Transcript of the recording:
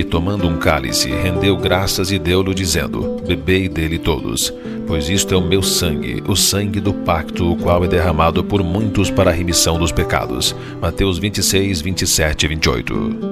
E tomando um cálice, rendeu graças e deu-lhe, dizendo: bebei dele todos, pois isto é o meu sangue, o sangue do pacto, o qual é derramado por muitos para a remissão dos pecados. Mateus 26, 27 e 28.